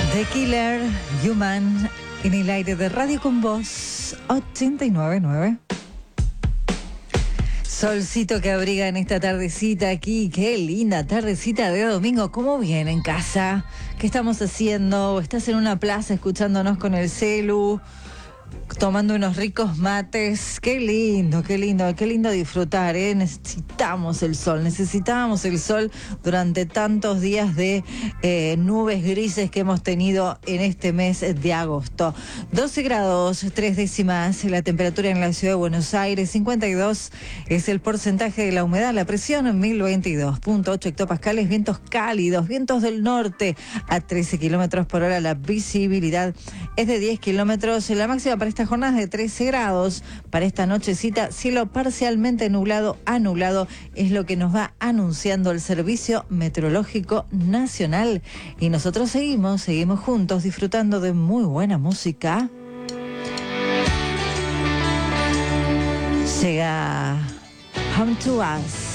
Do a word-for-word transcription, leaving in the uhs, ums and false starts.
The Killer, Human, en el aire de Radio con Voz ochenta y nueve punto nueve. Solcito que abriga en esta tardecita aquí. Qué linda tardecita de domingo. ¿Cómo viene en casa? ¿Qué estamos haciendo? ¿Estás en una plaza escuchándonos con el celu? Tomando unos ricos mates. Qué lindo, qué lindo, qué lindo disfrutar, ¿eh? Necesitamos el sol, necesitábamos el sol durante tantos días de eh, nubes grises que hemos tenido en este mes de agosto. doce grados, tres décimas, la temperatura en la ciudad de Buenos Aires, cincuenta y dos es el porcentaje de la humedad, la presión en mil veintidós punto ocho hectopascales, vientos cálidos, vientos del norte a trece kilómetros por hora, la visibilidad es de diez kilómetros, la máxima para esta jornada es de trece grados. Para esta nochecita, cielo parcialmente nublado a nublado es lo que nos va anunciando el Servicio Meteorológico Nacional. Y nosotros seguimos, seguimos juntos disfrutando de muy buena música. Llega Home to Us.